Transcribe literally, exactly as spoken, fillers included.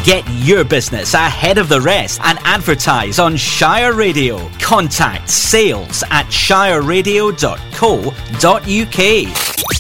Get your business ahead of the rest and advertise on Shire Radio. Contact sales at shire radio dot co dot uk.